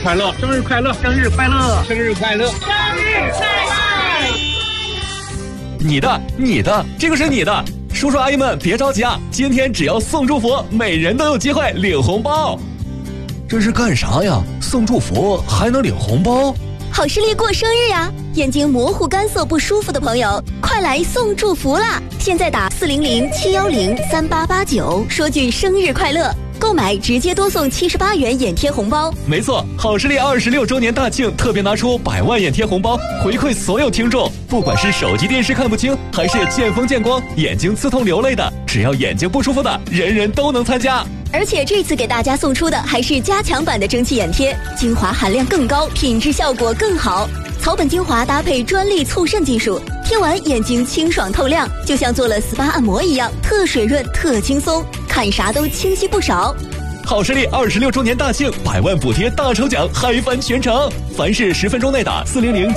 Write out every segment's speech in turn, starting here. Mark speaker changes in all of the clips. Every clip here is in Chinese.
Speaker 1: 快乐，生日快乐，生日快乐，生日快乐，生日快乐！
Speaker 2: 你的，这个是你的。叔叔阿姨们别着急啊，今天只要送祝福，每人都有机会领红包。这是干啥呀？送祝福还能领红包？
Speaker 3: 好视力过生日呀！眼睛模糊干涩不舒服的朋友，快来送祝福啦！现在打400-710-3889，说句生日快乐。购买直接多送78元眼贴红包。
Speaker 2: 没错，好视力26周年大庆特别拿出100万眼贴红包回馈所有听众，不管是手机电视看不清，还是见风见光眼睛刺痛流泪的，只要眼睛不舒服的，人人都能参加。
Speaker 3: 而且这次给大家送出的还是加强版的蒸汽眼贴，精华含量更高，品质效果更好。草本精华搭配专利促渗技术，贴完眼睛清爽透亮，就像做了 SPA 按摩一样，特水润特轻松，看啥都清晰不少。
Speaker 2: 好视力26周年大庆100万补贴大抽奖嗨翻全城，凡是10分钟内打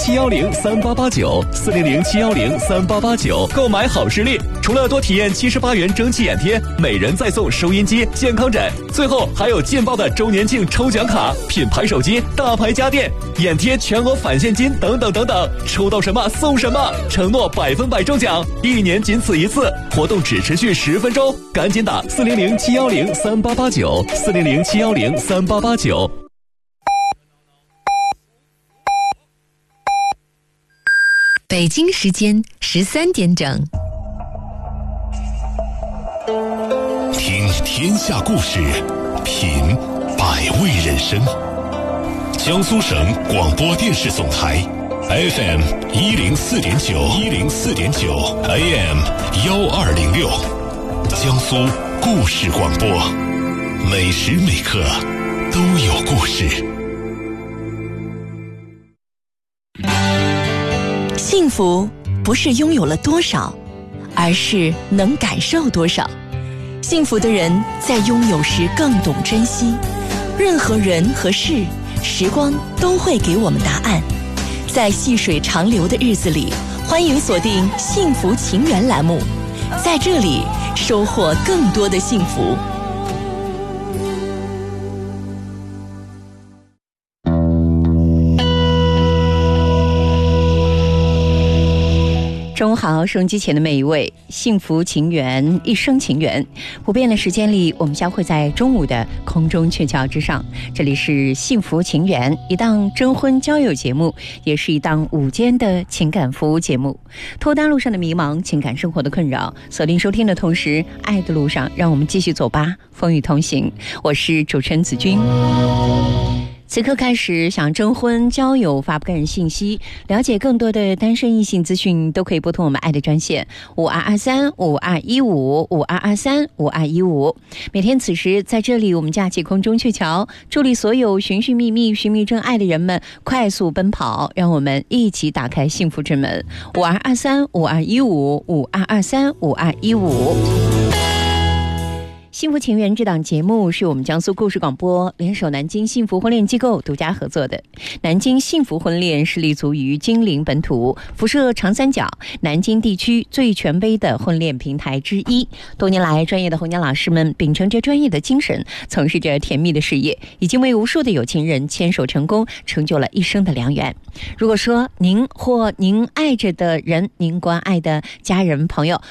Speaker 2: 400-710-3889，400-710-3889购买好视力，除了多体验78元蒸汽眼贴，每人再送收音机、健康枕，最后还有劲爆的周年庆抽奖卡、品牌手机、大牌家电、眼贴全额返现金等等等等，抽到什么送什么，承诺100%中奖，1年仅此一次，活动只持续10分钟，赶紧打400-710-3889，400-710-3889。
Speaker 4: 北京时间13点整，
Speaker 5: 听天下故事，品百味人生。江苏省广播电视总台 FM 104.9 AM 1206，江苏故事广播，每时每刻都有故事。
Speaker 6: 幸福不是拥有了多少，而是能感受多少。幸福的人在拥有时更懂珍惜。任何人和事，时光都会给我们答案。在细水长流的日子里，欢迎锁定幸福情缘栏目，在这里收获更多的幸福。
Speaker 7: 中午好，收音机前的每一位，幸福情缘，一生情缘。不变的时间里，我们将会在中午的空中鹊桥之上。这里是幸福情缘，一档征婚交友节目，也是一档午间的情感服务节目。脱单路上的迷茫，情感生活的困扰，锁定收听的同时，爱的路上，让我们继续走吧，风雨同行。我是主持人子君。此刻开始，想征婚、交友、发布个人信息，了解更多的单身异性资讯，都可以拨通我们爱的专线5223-5215，5223-5215。每天此时在这里，我们架起空中鹊桥，助力所有寻寻觅觅、寻觅真爱的人们快速奔跑，让我们一起打开幸福之门。5223-5215，5223-5215。幸福情缘这档节目是我们江苏故事广播联手南京幸福婚恋机构独家合作的。南京幸福婚恋是立足于金陵本土，辐射长三角，南京地区最权威的婚恋平台之一。多年来，专业的红娘老师们秉承着专业的精神，从事着甜蜜的事业，已经为无数的有情人牵手成功，成就了一生的良缘。如果说您或您爱着的人，您关爱的家人朋友